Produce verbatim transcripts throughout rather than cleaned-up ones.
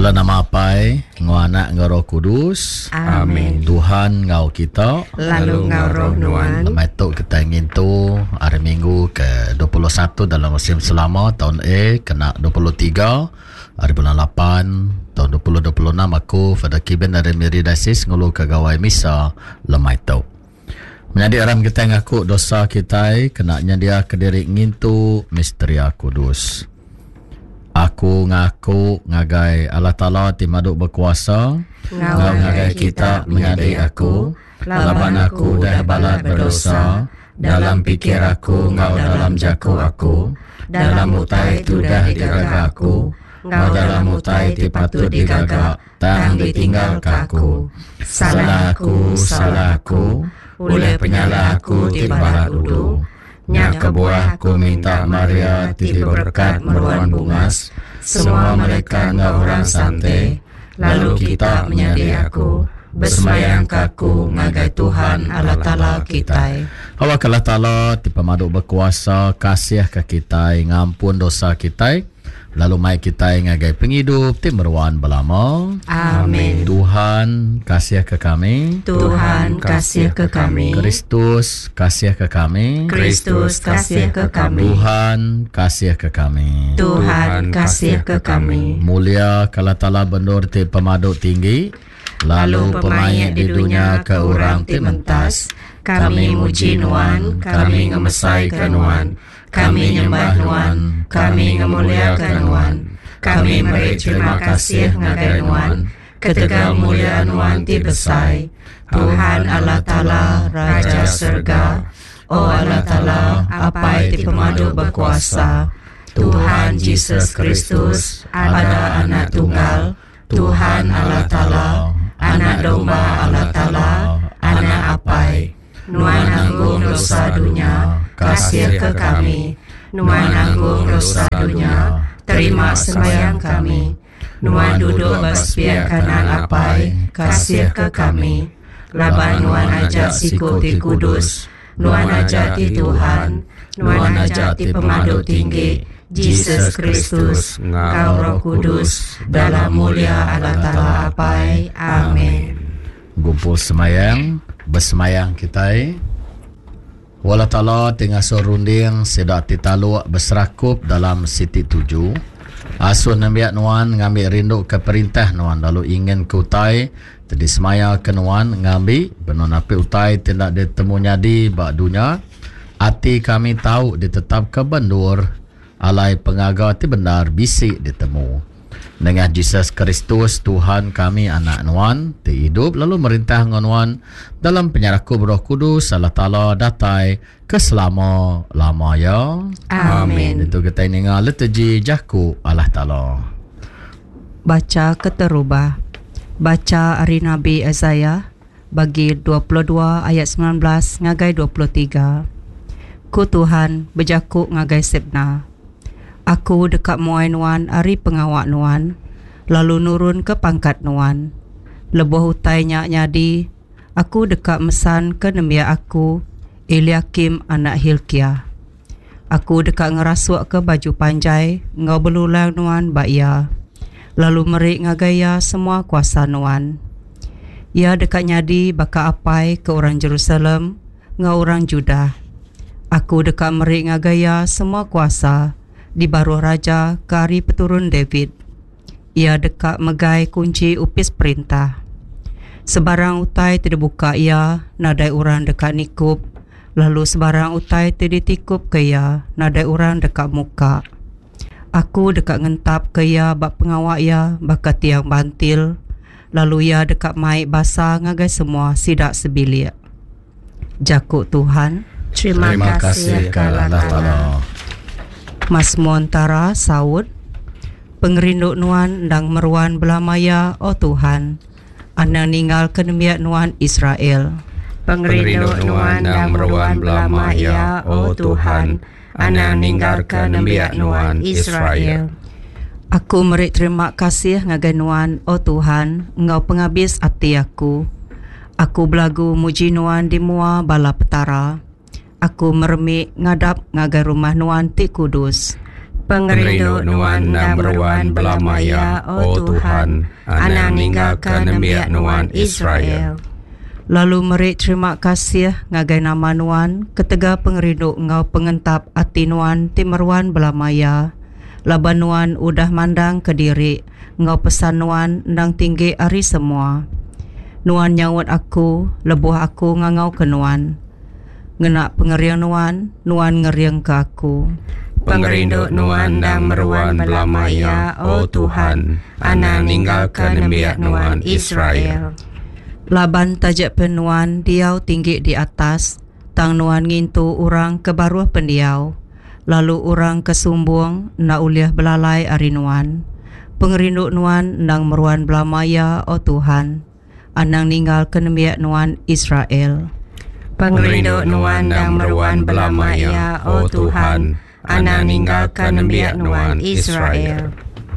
Dalam nama Apai, Ngau Anak, Ngau Roh Kudus. Amin. Tuhan ngau kita, lalu ngau roh nuan. Lemai tu kita ingin tu hari Minggu ke dua puluh satu dalam musim selama tahun A kena dua puluh tiga hari bulan lapan tahun dua ribu dua puluh enam. Aku Father Kiben dari Miri Dasis ngulu ke gawai misa lemai tu. Menjadi aram kita ngaku dosa kita kenaknya dia kediri ngintu misteri Kudus. Aku ngaku ngagai Allah Ta'ala timaduk berkuasa, ngau ngagai kita menyadari aku, laban aku dah balat berdosa, dalam pikir aku ngau dalam jaku aku, dalam utai tu dah digagak aku, ngau dalam utai ti patut digagak, tang ditinggal kaku. Salah aku, salah aku, oleh penyala aku ti balat udu. Nyak kebuah ku minta Maria titi berkat meruan bungas. Semua mereka ngau orang santai. Lalu kita menyadari aku, bersemayang kaku ngagai Tuhan Allah Ta'ala kita. Awak Allah Ta'ala ti pemaduk berkuasa kasih ke kita, ngampun dosa kita. Lalu mai kita ngagai penghidup ti meruan belama. Amin. Tuhan kasih ke kami. Tuhan kasih ke kami. Kristus kasih ke kami. Kristus kasih ke kami. Tuhan kasih ke kami. Tuhan kasih ke kami. Mulia kala Ta'ala bendur ti pemaduk tinggi. Lalu pemayat di dunia ke orang ti mentas. Kami muji nuan, kami ngemesai ke nuan. Kami nyembah nuan, kami ngemuliakan nuan. Kami beri terima kasih ngagai nuan. Ketegal mulia nuan ti besai. Tuhan Allah Ta'ala Raja Surga. Oh Allah Ta'ala, apai ti pemadu berkuasa. Tuhan Yesus Kristus, ada anak tunggal. Tuhan Allah Ta'ala, anak domba Allah Ta'ala, anak apai. Nuan anggung dosa dunia, kasih ke kami. Nuan anggung dosa dunia, terima sembahyang kami. Nuan duduk bersepiak kanan apai, kasih ke kami. Laban nuan ajak siku ti kudus, nuan ajak ti Tuhan, nuan ajak ti pemaduk tinggi, Yesus Kristus, ngau Roh Kudus, dalam mulia Allah Ta'ala apai. Amin. Gumpul semayang, bersemayang kita. Wala Ta'ala tengah sorunding sedak titalu berserakup dalam siti tujuh. Asun nambiak nuan ngambil rindu ke perintah nuan. Lalu ingin ke utai tadi semaya ke nuan ngambil benon api utai tidak ditemu nyadi bak dunia. Ati kami tahu ditetap ke bendur. Alai pengaga ti benar bisik ditemu. Dengan Yesus Kristus Tuhan kami anak nuan ti hidup lalu merintah nuan dalam penyerahku Roh Kudus Allah Ta'ala datai ke selama lama ya. Amin. Itu kita ini liturgi jaku Allah Ta'ala. Baca keterubah. Baca hari Nabi Isaiah bagi dua puluh dua ayat sembilan belas ngagai dua puluh tiga. Ku Tuhan berjaku ngagai sebna. Aku dekat muai nuan ari pengawak nuan, lalu nurun ke pangkat nuan. Lebuh utainya nyadi, aku dekat mesan ke nembia aku, Eliakim anak Hilkiah. Aku dekat ngerasuk ke baju panjai, ngau belulang nuan ba'ia. Lalu merik ngagaya semua kuasa nuan. Ia dekat nyadi baka apai ke orang Jerusalem, ngau orang Judah. Aku dekat merik ngagaya semua kuasa, di baru raja kari peturun David. Ia dekat megai kunci upis perintah. Sebarang utai tidak buka ia, nadai orang dekat nikup. Lalu sebarang utai tidak tikup ke ia, nadai orang dekat muka. Aku dekat ngentap ke ia bak pengawak ia, baka tiang bantil. Lalu ia dekat maik basah ngagai semua sidak sebilik. Jakuk Tuhan. Terima, Terima kasih ke Allah Ta'ala. Mas Montara saud, pengerinduk nuan ndang meruan belamaya, oh Tuhan, anang ninggal kenemiak nuan Israel. Pengerinduk nuan ndang meruan belamaya, oh Tuhan, anang ninggal kenemiak nuan Israel. Aku merik terima kasih ngagai nuan, oh Tuhan, engau penghabis hati aku. Aku belagu muji nuan di mua bala petara. Aku meremik ngadap ngagai rumah nuan ti kudus. Pengerindu nuan dan meruan belamaya, oh Tuhan, anak ninggalkan nembiak nuan Israel. Lalu merik terima kasih ngagai nama nuan, ketega pengerindu ngau pengentap ati nuan timeruan belamaya. Laban nuan udah mandang ke diri, ngau pesan nuan nang tinggi ari semua. Nuan nyawut aku, lebuh aku ngangau ke nuan. Ngenak pengeriang nuan, nuan ngeriang ke aku. Pengerindu nuan dan meruan belamaya, oh Tuhan, anak ninggalkan nembiak nuan Israel. Laban tajak penuan diau tinggi di atas, tang nuan ngintu orang ke baruh pendiau. Lalu orang kesumbung na uliah belalai ari nuan. Pengerindu nuan nang meruan belamaya, oh Tuhan, anang ninggal kenemiak nuan Israel. Pengerindu nuan dan meruan belamaya, oh Tuhan, anang ninggal kenemiak nuan Israel.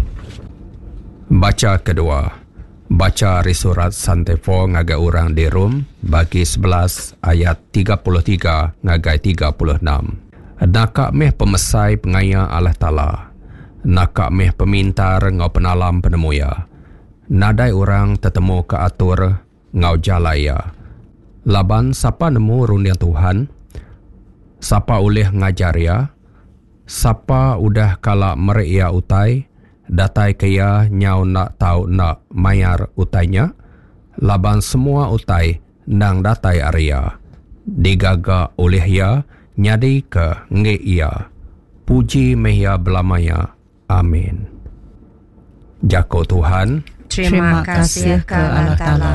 Baca kedua. Baca dari surat Santefo ngagai orang di Rom bagi sebelas ayat tiga puluh tiga ngagai tiga puluh enam. Nakak meh pemesai pengaya Allah Ta'ala. Nakak meh pemintar ngau penalam penemuya. Nadai orang tetemu ke atur ngau jalaya. Laban siapa nemu rundian Tuhan? Siapa ulih ngajaria? Siapa udah kala meria utai? Datai kaya nyau nak tahu nak mayar utainya. Laban semua utai nang datai area. Digaga oleh ia nyadi ke nge ia. Puji mehia belamaya. Amin. Jako Tuhan. Terima kasih ke Allah Ta'ala.